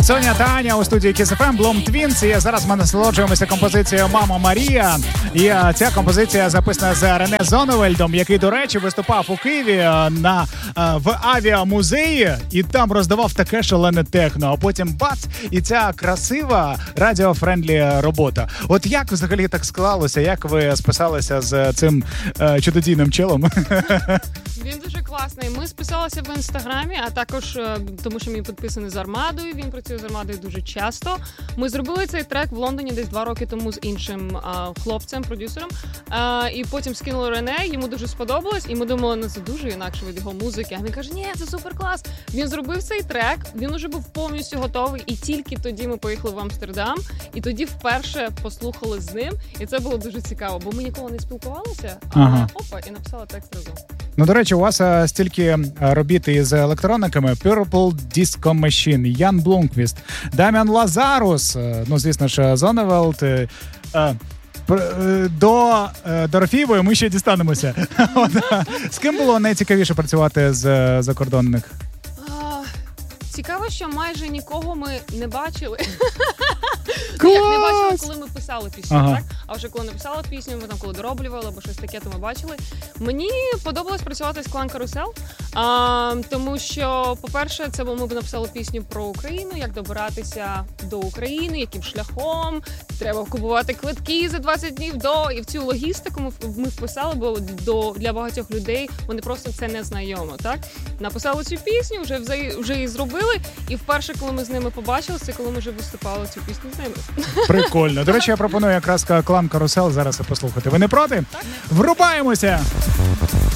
Соня та Аня у студії Kiss FM, Bloom Twins. І зараз ми насолоджуємося композицією «Мама Марія». І ця композиція записана з Рене Зонневельдом, який, до речі, виступав у Києві в авіамузеї і там роздавав таке шалене техно. А потім бац, і ця красива радіофрендлі робота. От як взагалі так склалося? Як ви списалися з цим чудодійним челом? Він дуже класний. Ми списалися в інстаграмі, а також тому, що він підписаний з Армадою. Він працює з Армадою дуже часто. Ми зробили цей трек в Лондоні десь 2 роки тому з іншим хлопцем, продюсером. І потім скинули Рене, йому дуже сподобалось, і ми думали, ну це дуже інакше від його музики. А він каже, ні, це супер клас. Він зробив цей трек, він уже був повністю готовий, і тільки тоді ми поїхали в Амстердам, і тоді вперше послухали з ним, і це було дуже цікаво, бо ми ніколи не спілкувалися, а опа, і написали текст разом. Ну, до речі, у вас стільки робіт із електрониками: Purple Disco Machine, Ян Блумквіст, Дам'ян Лазарус, ну, звісно ж, Зонневельд. До Дорофієвої ми ще дістанемося. З ким було найцікавіше працювати з закордонних? Цікаво, що майже нікого ми не бачили. Клас! Як не бачили, коли ми писали пісню, так? А вже коли написали пісню, ми там коли дороблювали або щось таке, то ми бачили. Мені подобалось працювати з Клан Карусель, тому що, по-перше, це ми написали пісню про Україну, як добиратися до України, яким шляхом, треба купувати квитки за 20 днів до, і в цю логістику ми вписали, бо для багатьох людей вони просто це не знайомо, так? Написали цю пісню, вже її зробили, і вперше, коли ми з ними побачилися, це коли ми вже виступали цю пісню з ними. Прикольно. До речі, я пропоную якраз Клан Карусель зараз послухати. Ви не проти? Так. Врубаємося!